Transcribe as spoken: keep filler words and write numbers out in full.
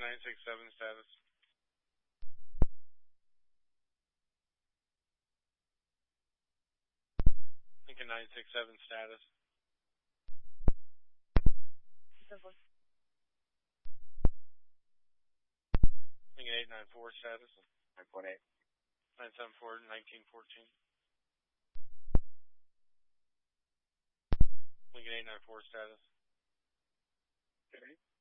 nine six seven status. Lincoln nine six seven status. Lincoln eight nine four status. nine point eight. nine seven four nineteen fourteen. Lincoln eight nine four status. Okay.